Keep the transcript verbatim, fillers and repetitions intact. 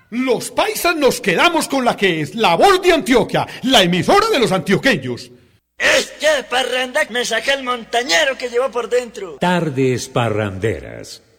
Los paisas nos quedamos con la que es la Voz de Antioquia, la emisora de los antioqueños. Es que parranda me saca el montañero que llevo por dentro. Tardes parranderas.